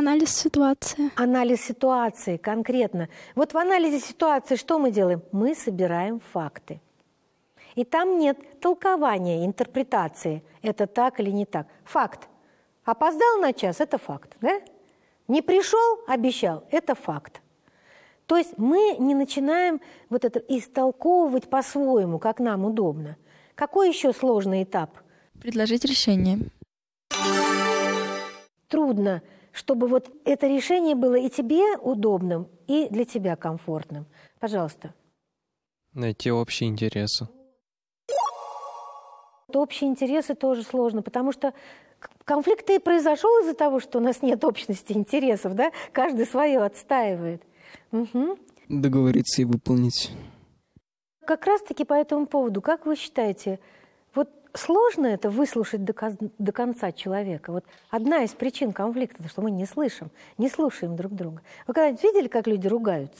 Анализ ситуации. Анализ ситуации конкретно. Вот в анализе ситуации что мы делаем? Мы собираем факты. И там нет толкования, интерпретации. Это так или не так. Факт. Опоздал на час – это факт. Да? Не пришел, обещал – это факт. То есть мы не начинаем вот это истолковывать по-своему, как нам удобно. Какой еще сложный этап? Предложить решение. Трудно, чтобы вот это решение было и тебе удобным, и для тебя комфортным. Пожалуйста. Найти общие интересы. Общие интересы тоже сложно, потому что конфликт и произошел из-за того, что у нас нет общности интересов, да? Каждый свое отстаивает. Угу. Договориться и выполнить. Как раз-таки по этому поводу, как вы считаете, вот сложно это выслушать до конца человека? Вот одна из причин конфликта, что мы не слышим, не слушаем друг друга. Вы когда-нибудь видели, как люди ругаются?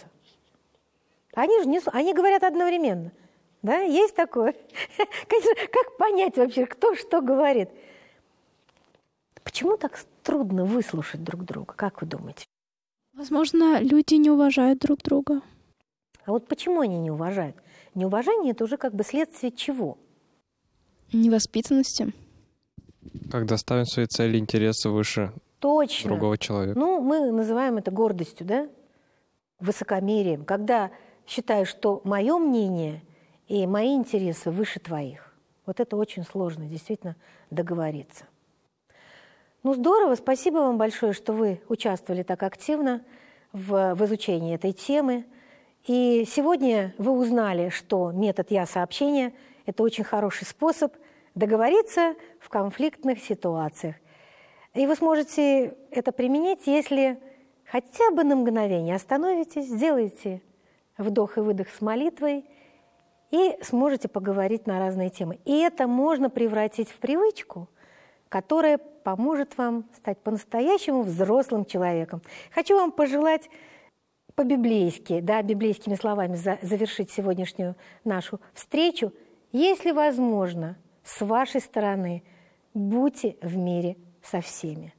Они говорят одновременно. Да, есть такое? Конечно, как понять вообще, кто что говорит? Почему так трудно выслушать друг друга? Как вы думаете? Возможно, люди не уважают друг друга. А вот почему они не уважают? Неуважение – это уже как бы следствие чего? Невоспитанности. Когда ставим свои цели и интересы выше другого человека. Ну, мы называем это гордостью, да? Высокомерием. Когда считаешь, что мое мнение и мои интересы выше твоих. Вот это очень сложно, действительно, договориться. Ну, здорово, спасибо вам большое, что вы участвовали так активно в изучении этой темы. И сегодня вы узнали, что метод «я-сообщение» – это очень хороший способ договориться в конфликтных ситуациях. И вы сможете это применить, если хотя бы на мгновение остановитесь, сделаете вдох и выдох с молитвой и сможете поговорить на разные темы. И это можно превратить в привычку, которая поможет вам стать по-настоящему взрослым человеком. Хочу вам пожелать по-библейски, да, библейскими словами завершить сегодняшнюю нашу встречу. Если возможно, с вашей стороны, будьте в мире со всеми.